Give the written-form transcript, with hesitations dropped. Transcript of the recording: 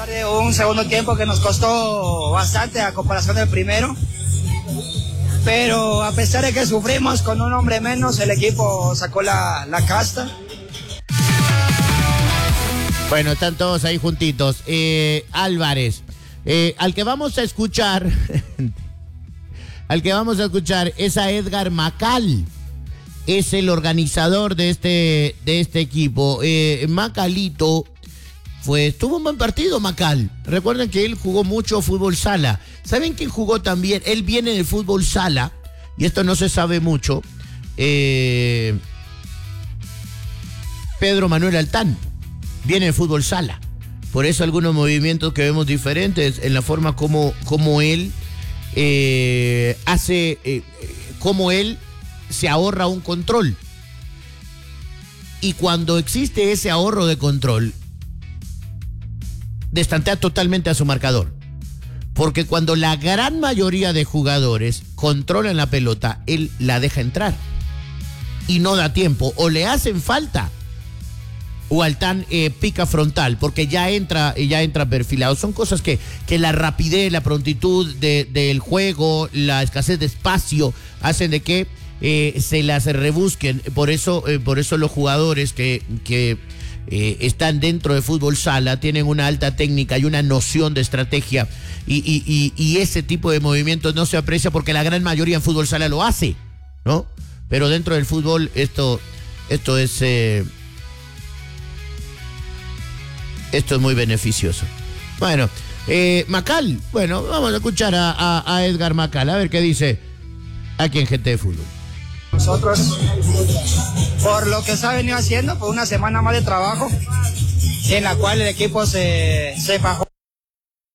pesar de un segundo tiempo que nos costó bastante a comparación del primero, pero a pesar de que sufrimos con un hombre menos, el equipo sacó la casta. Bueno, están todos ahí juntitos. Álvarez, al que vamos a escuchar es a Edgar Macal. Es el organizador de este equipo. Macalito tuvo un buen partido, Macal. Recuerden que él jugó mucho fútbol sala. ¿Saben quién jugó también? Él viene del fútbol sala, y esto no se sabe mucho. Pedro Manuel Altán viene del fútbol sala. Por eso algunos movimientos que vemos diferentes en la forma como él hace, como él se ahorra un control. Y cuando existe ese ahorro de control, destantea totalmente a su marcador. Porque cuando la gran mayoría de jugadores controlan la pelota, él la deja entrar. Y no da tiempo. O le hacen falta, o Altán pica frontal, porque ya entra perfilado. Son cosas que la rapidez, la prontitud del juego, la escasez de espacio, hacen de que se las rebusquen. Por eso los jugadores que están dentro de fútbol sala tienen una alta técnica y una noción de estrategia, y ese tipo de movimientos no se aprecia porque la gran mayoría en fútbol sala lo hace, ¿no? Pero dentro del fútbol esto es muy beneficioso. Bueno, Macal, bueno, vamos a escuchar a Edgar Macal, a ver qué dice aquí en Gente de Fútbol. Nosotros, por lo que se ha venido haciendo, por una semana más de trabajo, en la cual el equipo se fajó